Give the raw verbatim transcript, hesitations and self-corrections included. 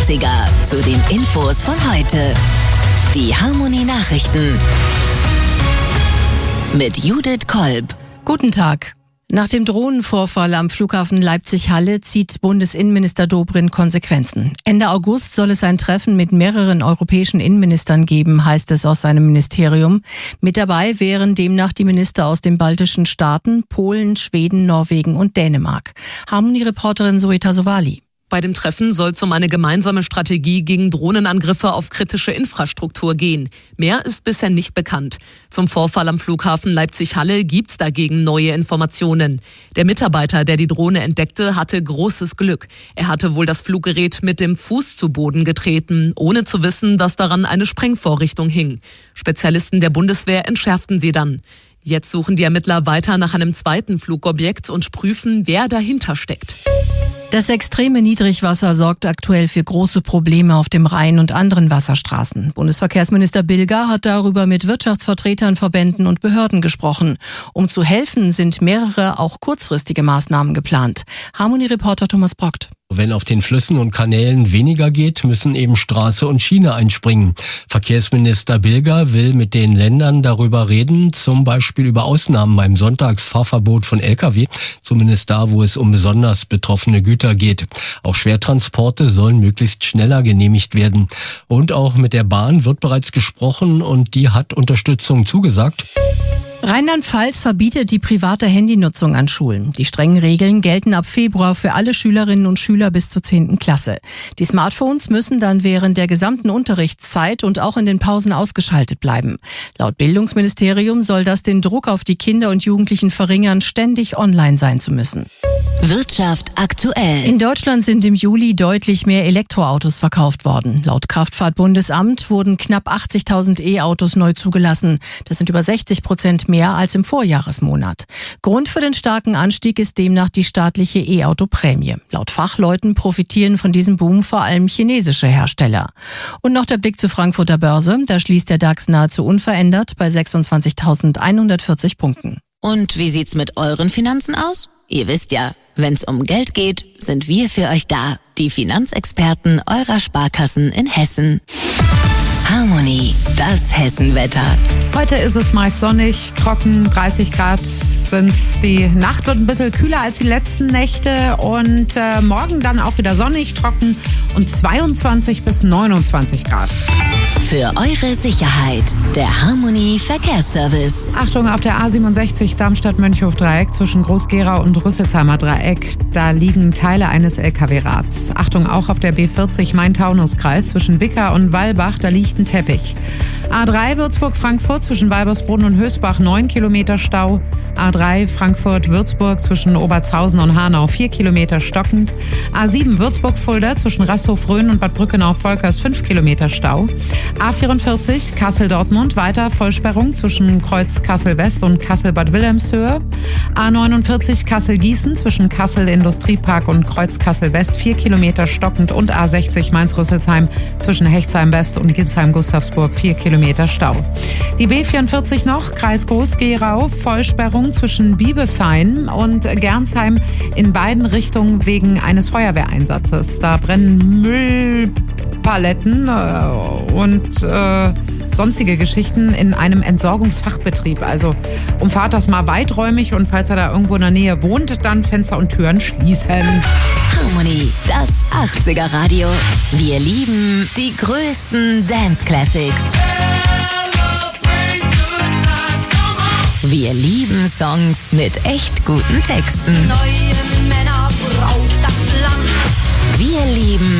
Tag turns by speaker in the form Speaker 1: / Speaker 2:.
Speaker 1: achtziger zu den Infos von heute. Die Harmony Nachrichten mit Judith Kolb.
Speaker 2: Guten Tag. Nach dem Drohnenvorfall am Flughafen Leipzig-Halle zieht Bundesinnenminister Dobrindt Konsequenzen. Ende August soll es ein Treffen mit mehreren europäischen Innenministern geben, heißt es aus seinem Ministerium. Mit dabei wären demnach die Minister aus den baltischen Staaten, Polen, Schweden, Norwegen und Dänemark. Harmony-Reporterin Zoeta Sowali.
Speaker 3: Bei dem Treffen soll es um eine gemeinsame Strategie gegen Drohnenangriffe auf kritische Infrastruktur gehen. Mehr ist bisher nicht bekannt. Zum Vorfall am Flughafen Leipzig-Halle gibt's dagegen neue Informationen. Der Mitarbeiter, der die Drohne entdeckte, hatte großes Glück. Er hatte wohl das Fluggerät mit dem Fuß zu Boden getreten, ohne zu wissen, dass daran eine Sprengvorrichtung hing. Spezialisten der Bundeswehr entschärften sie dann. Jetzt suchen die Ermittler weiter nach einem zweiten Flugobjekt und prüfen, wer dahinter steckt.
Speaker 2: Das extreme Niedrigwasser sorgt aktuell für große Probleme auf dem Rhein und anderen Wasserstraßen. Bundesverkehrsminister Bilger hat darüber mit Wirtschaftsvertretern, Verbänden und Behörden gesprochen. Um zu helfen, sind mehrere, auch kurzfristige Maßnahmen geplant. Harmony-Reporter Thomas Brockt.
Speaker 4: Wenn auf den Flüssen und Kanälen weniger geht, müssen eben Straße und Schiene einspringen. Verkehrsminister Bilger will mit den Ländern darüber reden, zum Beispiel über Ausnahmen beim Sonntagsfahrverbot von L K W, zumindest da, wo es um besonders betroffene Güter geht. Auch Schwertransporte sollen möglichst schneller genehmigt werden. Und auch mit der Bahn wird bereits gesprochen und die hat Unterstützung zugesagt.
Speaker 2: Rheinland-Pfalz verbietet die private Handynutzung an Schulen. Die strengen Regeln gelten ab Februar für alle Schülerinnen und Schüler bis zur zehnten Klasse. Die Smartphones müssen dann während der gesamten Unterrichtszeit und auch in den Pausen ausgeschaltet bleiben. Laut Bildungsministerium soll das den Druck auf die Kinder und Jugendlichen verringern, ständig online sein zu müssen.
Speaker 1: Wirtschaft aktuell.
Speaker 2: In Deutschland sind im Juli deutlich mehr Elektroautos verkauft worden. Laut Kraftfahrtbundesamt wurden knapp achtzigtausend E-Autos neu zugelassen. Das sind über sechzig Prozent mehr als im Vorjahresmonat. Grund für den starken Anstieg ist demnach die staatliche E-Auto-Prämie. Laut Fachleuten profitieren von diesem Boom vor allem chinesische Hersteller. Und noch der Blick zur Frankfurter Börse. Da schließt der DAX nahezu unverändert bei sechsundzwanzigtausendeinhundertvierzig Punkten.
Speaker 1: Und wie sieht's mit euren Finanzen aus? Ihr wisst ja, wenn's um Geld geht, sind wir für euch da. Die Finanzexperten eurer Sparkassen in Hessen. Harmony, das Hessenwetter.
Speaker 5: Heute ist es meist sonnig, trocken, dreißig Grad sind's. Die Nacht wird ein bisschen kühler als die letzten Nächte und äh, morgen dann auch wieder sonnig, trocken und zweiundzwanzig bis neunundzwanzig Grad.
Speaker 1: Für eure Sicherheit, der Harmony Verkehrsservice.
Speaker 5: Achtung auf der A siebenundsechzig Darmstadt-Mönchhof-Dreieck zwischen Groß-Gerau und Rüsselsheimer Dreieck. Da liegen Teile eines L K W-Rads. Achtung auch auf der B vierzig Main-Taunus-Kreis zwischen Wicker und Wallbach. Da liegt ein Teppich. A drei Würzburg-Frankfurt zwischen Walbersbrunn und Hösbach neun Kilometer Stau. A drei Frankfurt-Würzburg zwischen Obertshausen und Hanau vier Kilometer stockend. A sieben Würzburg-Fulda zwischen Rasthof-Rhön und Bad Brückenau-Volkers fünf Kilometer Stau. A vierundvierzig Kassel-Dortmund weiter Vollsperrung zwischen Kreuz Kassel-West und Kassel-Bad Wilhelmshöhe. A neunundvierzig Kassel-Gießen zwischen Kassel-Industriepark und Kreuz Kassel-West vier Kilometer stockend und A sechzig Mainz-Rüsselsheim zwischen Hechtsheim-West und Gitzheim-Gustavsburg vier Kilometer Stau. Die B vierundvierzig noch, Kreis Groß-Gerau, Vollsperrung zwischen Biebesheim und Gernsheim in beiden Richtungen wegen eines Feuerwehreinsatzes. Da brennen Müllpaletten äh, und äh, sonstige Geschichten in einem Entsorgungsfachbetrieb. Also umfahrt das mal weiträumig und falls er da irgendwo in der Nähe wohnt, dann Fenster und Türen schließen.
Speaker 1: Harmony, das achtziger Radio. Wir lieben die größten Dance Classics. Wir lieben Songs mit echt guten Texten.
Speaker 6: Neue Männer braucht das Land.
Speaker 1: Wir lieben